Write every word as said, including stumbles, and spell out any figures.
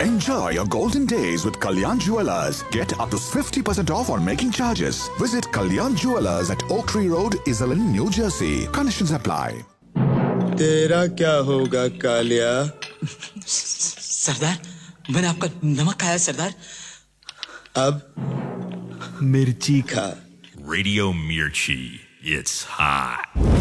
Enjoy your golden days with Kalyan Jewelers. Get up to fifty percent off on making charges. Visit Kalyan Jewelers at Oak Tree Road, Iselin, New Jersey. Conditions apply. तेरा क्या होगा कालिया? सरदार, मैंने आपका नमक खाया सरदार। अब मिर्ची खा। Radio Mirchi. It's hot.